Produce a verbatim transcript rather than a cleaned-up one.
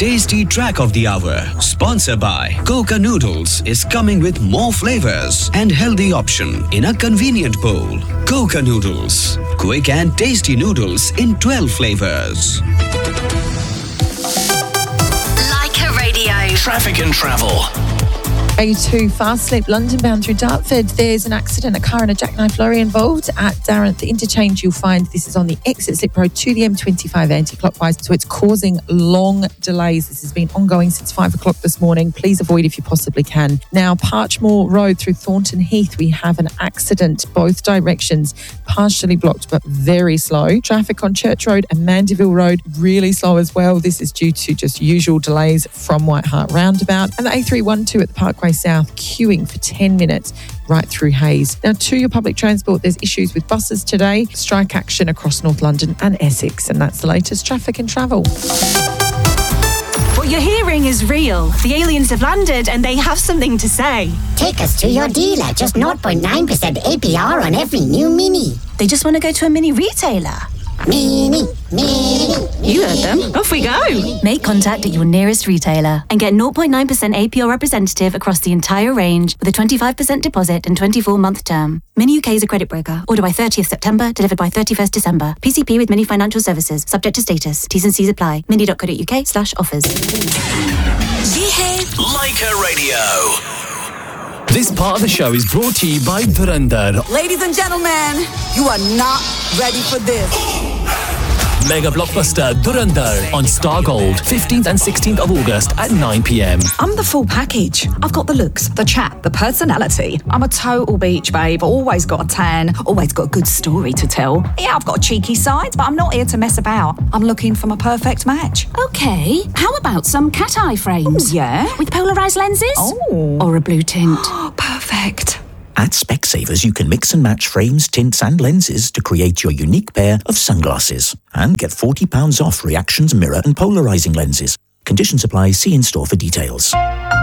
tasty track of the hour. Sponsored by Coca Noodles is coming with more flavors and healthy option in a convenient bowl. Coca Noodles, quick and tasty noodles in twelve flavors. Leica Radio. Traffic and travel. A two fast slip London bound through Dartford. There's an accident, a car and a jackknife lorry involved at Darren. The interchange you'll find this is on the exit slip road to the M twenty-five anti-clockwise, so it's causing long delays. This has been ongoing since five o'clock this morning. Please avoid if you possibly can. Now, Parchmore Road through Thornton Heath, we have an accident, both directions partially blocked but very slow. Traffic on Church Road and Mandeville Road really slow as well. This is due to just usual delays from White Hart roundabout. And the A three twelve at the Parkway South queuing for ten minutes right through Hayes. Now, to your public transport, there's issues with buses today. Strike action across North London and Essex. And that's the latest traffic and travel. What you're hearing is real. The aliens have landed and they have something to say. Take us to your dealer. Just zero point nine percent A P R on every new Mini. They just want to go to a mini retailer. Mini, Mini. You heard them. Off we go. Make contact at your nearest retailer and get zero point nine percent A P R representative across the entire range with a twenty-five percent deposit and twenty-four month term. Mini U K is a credit broker. Order by thirtieth September, delivered by thirty-first December. P C P with Mini Financial Services. Subject to status. T's and C's apply. mini.co.uk slash offers. Leica Radio. This part of the show is brought to you by Dhurandhar. Ladies and gentlemen, you are not ready for this. Mega blockbuster Dhurandhar on Star Gold, fifteenth and sixteenth of August at nine p.m. I'm the full package. I've got the looks, the chat, the personality. I'm a total beach babe, always got a tan, always got a good story to tell. Yeah, I've got a cheeky side, but I'm not here to mess about. I'm looking for my perfect match. Okay, how about some cat eye frames? Ooh, yeah? With polarised lenses? Oh. Or a blue tint? Perfect. At Specsavers, you can mix and match frames, tints and lenses to create your unique pair of sunglasses. And get forty pounds off Reactions mirror and polarising lenses. Conditions apply. See in store for details.